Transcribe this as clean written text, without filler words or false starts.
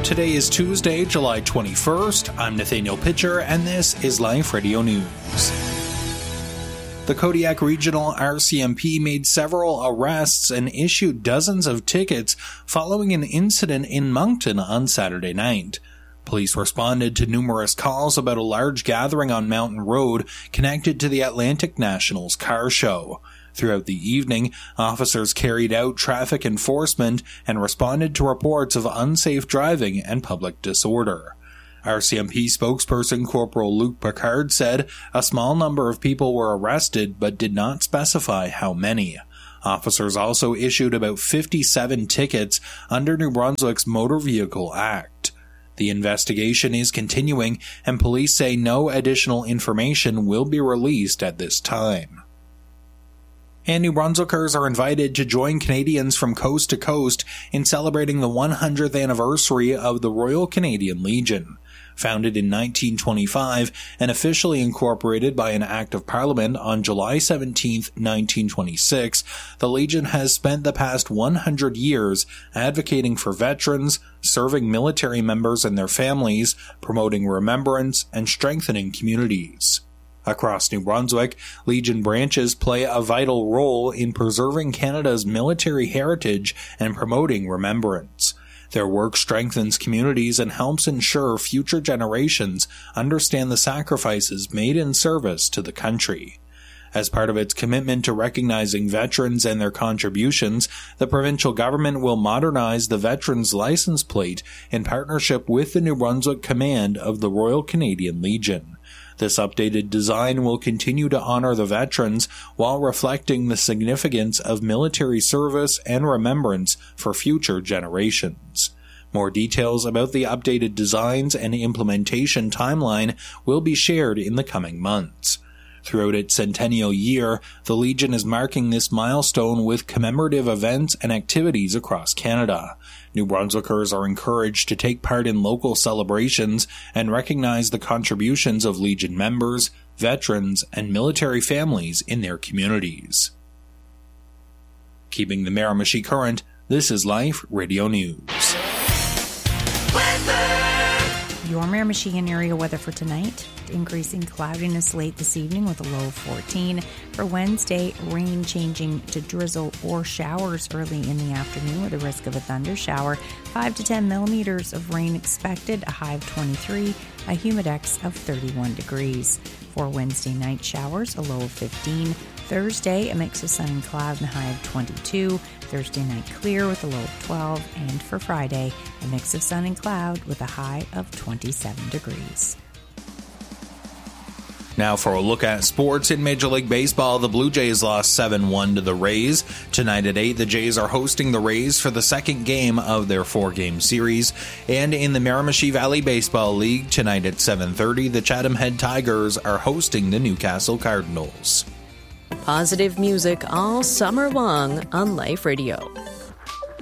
Today is Tuesday, July 21st. I'm Nathaniel Pitcher, and this is Life Radio News. The Kodiak Regional RCMP made several arrests and issued dozens of tickets following an incident in Moncton on Saturday night. Police responded to numerous calls about a large gathering on Mountain Road connected to the Atlantic Nationals car show. Throughout the evening, officers carried out traffic enforcement and responded to reports of unsafe driving and public disorder. RCMP spokesperson Corporal Luc Picard said a small number of people were arrested but did not specify how many. Officers also issued about 57 tickets under New Brunswick's Motor Vehicle Act. The investigation is continuing, and police say no additional information will be released at this time. And New Brunswickers are invited to join Canadians from coast to coast in celebrating the 100th anniversary of the Royal Canadian Legion. Founded in 1925 and officially incorporated by an Act of Parliament on July 17, 1926, the Legion has spent the past 100 years advocating for veterans, serving military members and their families, promoting remembrance, and strengthening communities. Across New Brunswick, Legion branches play a vital role in preserving Canada's military heritage and promoting remembrance. Their work strengthens communities and helps ensure future generations understand the sacrifices made in service to the country. As part of its commitment to recognizing veterans and their contributions, the provincial government will modernize the Veterans License Plate in partnership with the New Brunswick Command of the Royal Canadian Legion. This updated design will continue to honor the veterans while reflecting the significance of military service and remembrance for future generations. More details about the updated designs and implementation timeline will be shared in the coming months. Throughout its centennial year, the Legion is marking this milestone with commemorative events and activities across Canada. New Brunswickers are encouraged to take part in local celebrations and recognize the contributions of Legion members, veterans, and military families in thetheir communities. Keeping the Miramichi current, this is Life Radio News. Your Miramichi area weather for tonight. Increasing cloudiness late this evening with a low of 14. For Wednesday, rain changing to drizzle or showers early in the afternoon with a risk of a thunder shower. 5 to 10 millimeters of rain expected, a high of 23, a humidex of 31 degrees. For Wednesday night, showers, a low of 15. Thursday, a mix of sun and cloud and a high of 22. Thursday night, clear with a low of 12. And for Friday, a mix of sun and cloud with a high of 27 degrees. Now for a look at sports in Major League Baseball, the Blue Jays lost 7-1 to the Rays. Tonight at 8, the Jays are hosting the Rays for the second game of their 4-game series. And in the Miramichi Valley Baseball League, tonight at 7:30, the Chatham Head Tigers are hosting the Newcastle Cardinals. Positive music all summer long on Life Radio.